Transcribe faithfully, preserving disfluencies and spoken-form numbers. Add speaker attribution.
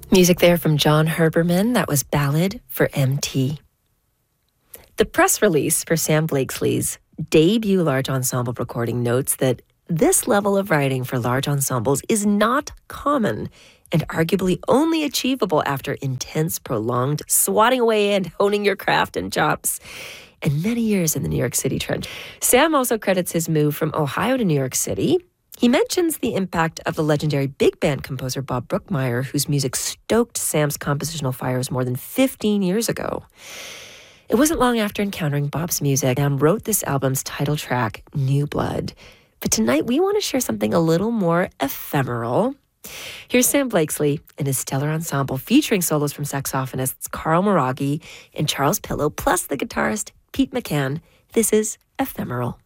Speaker 1: Music there from John Herbermann. That was Ballad for M T. The press release for Sam Blakeslee's debut large ensemble recording notes that this level of writing for large ensembles is not common and arguably only achievable after intense, prolonged swatting away and honing your craft and chops, and many years in the New York City trench. Sam also credits his move from Ohio to New York City. He mentions the impact of the legendary big band composer Bob Brookmeyer, whose music stoked Sam's compositional fires more than fifteen years ago. It wasn't long after encountering Bob's music, Sam wrote this album's title track, New Blood. But tonight, we want to share something a little more ephemeral. Here's Sam Blakeslee and his stellar ensemble featuring solos from saxophonists Carl Maraghi and Charles Pillow, plus the guitarist Pete McCann. This is Ephemeral.